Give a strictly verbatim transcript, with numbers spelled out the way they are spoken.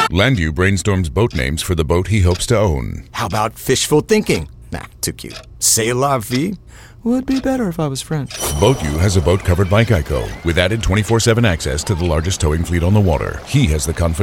Landu brainstorms boat names for the boat he hopes to own. How about fishful thinking? Nah, too cute. C'est la vie? Would be better if I was French. BoatU has a boat covered by Geico with added twenty-four seven access to the largest towing fleet on the water. He has the confidence